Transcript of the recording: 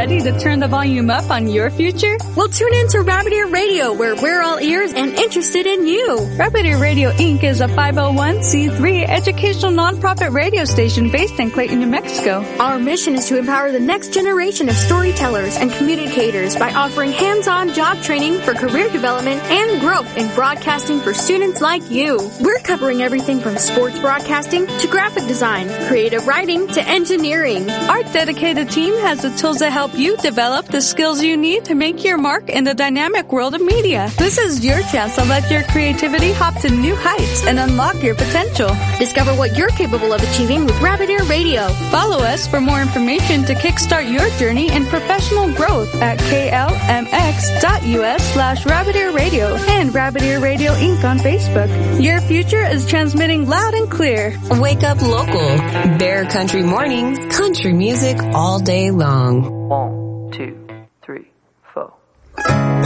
Ready to turn the volume up on your future? Well, tune in to Rabbit Ear Radio, where we're all ears and interested in you. Rabbit Ear Radio Inc. is a 501c3 educational nonprofit radio station based in Clayton, New Mexico. Our mission is to empower the next generation of storytellers and communicators by offering hands-on job training for career development and growth in broadcasting for students like you. We're covering everything from sports broadcasting to graphic design, creative writing to engineering. Our dedicated team has the tools that help you develop the skills you need to make your mark in the dynamic world of media. This is your chance to let your creativity hop to new heights and unlock your potential. Discover what you're capable of achieving with Rabbit Ear Radio. Follow us for more information to kickstart your journey in professional growth at klmx.us/Rabbit Ear Radio and Rabbit Ear Radio Inc. on Facebook. Your future is transmitting loud and clear. Wake up local. Bear Country Mornings. Country music all day long. 1, 2, 3, 4.